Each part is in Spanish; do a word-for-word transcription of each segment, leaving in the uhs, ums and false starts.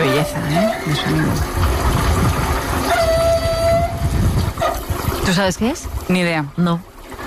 Qué belleza, ¿eh? De sonido. ¿Tú sabes qué es? Ni idea. No.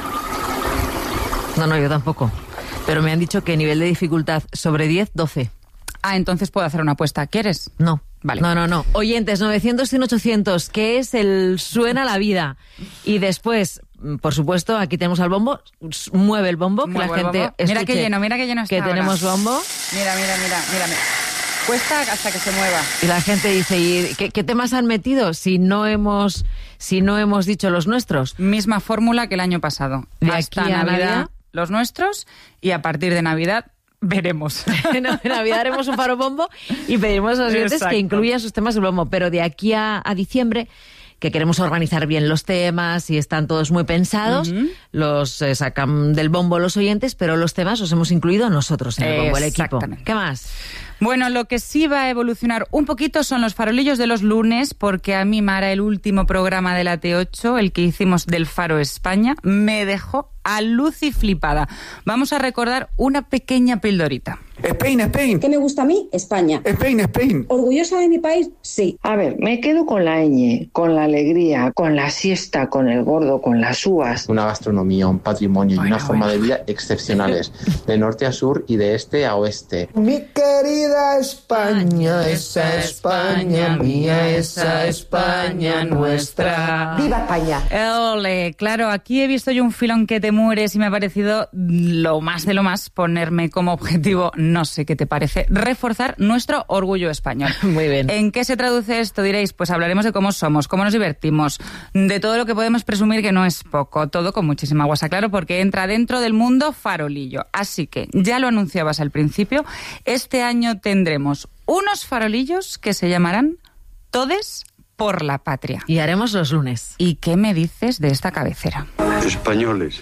No, no, yo tampoco. Pero me han dicho que nivel de dificultad sobre diez, doce. Ah, entonces puedo hacer una apuesta. ¿Quieres? No. Vale. No, no, no. Oyentes, novecientos, cien, ochocientos, ¿qué es el Suena la Vida? Y después, por supuesto, aquí tenemos al bombo. Mueve el bombo, que Muevo la el gente bombo. Mira escuche qué lleno, mira qué lleno está que ahora. tenemos bombo. Mira, mira, mira, mira, mira. Cuesta hasta que se mueva. Y la gente dice, ¿y qué, qué temas han metido si no hemos si no hemos dicho los nuestros? Misma fórmula que el año pasado. De hasta aquí a Navidad, Navidad, los nuestros, y a partir de Navidad veremos. En Navidad haremos un faro bombo y pediremos a los oyentes Exacto. que incluyan sus temas del bombo. Pero de aquí a, a diciembre, que queremos organizar bien los temas y están todos muy pensados, uh-huh. los eh, sacan del bombo los oyentes, pero los temas los hemos incluido nosotros en el bombo, el equipo. ¿Qué más? Bueno, lo que sí va a evolucionar un poquito son los farolillos de los lunes, porque a mí, Mara, el último programa de la T ocho, el que hicimos del Faro España, me dejó a luz y flipada. Vamos a recordar una pequeña pildorita. Spain, Spain. ¿Qué me gusta a mí? España. Spain, Spain. ¿Orgullosa de mi país? Sí. A ver, me quedo con la ñ, con la alegría, con la siesta, con el gordo, con las uvas. Una gastronomía, un patrimonio bueno, y una forma bueno. de vida excepcionales, de norte a sur y de este a oeste. Mi querida España, esa España mía, esa España nuestra. ¡Viva España! Ole, claro, aquí he visto yo un filón que te mueres y me ha parecido lo más de lo más ponerme como objetivo, no sé qué te parece, reforzar nuestro orgullo español. Muy bien. ¿En qué se traduce esto? Diréis, pues hablaremos de cómo somos, cómo nos divertimos, de todo lo que podemos presumir que no es poco, todo con muchísima guasa, claro, porque entra dentro del mundo farolillo. Así que, ya lo anunciabas al principio, este año tendremos unos farolillos que se llamarán Todes por la Patria. Y haremos los lunes. ¿Y qué me dices de esta cabecera? Españoles.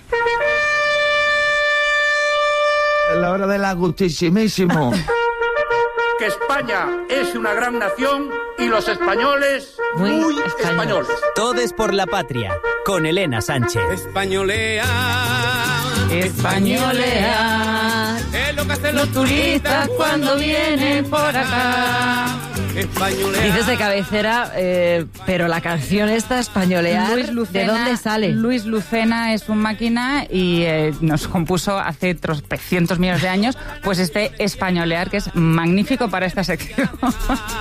La hora del agustísimísimo. Que España es una gran nación y los españoles muy, muy españoles. españoles. Todes por la Patria, con Elena Sánchez. Españolea. Españolea. Es lo que hacen los turistas cuando vienen por acá. Españolea. Dices de cabecera, eh, pero la canción esta, Españolear, Luis Lucena, ¿de dónde sale? Luis Lucena es un máquina y eh, nos compuso hace tropecientos millones de años pues este Españolear, que es magnífico para esta sección.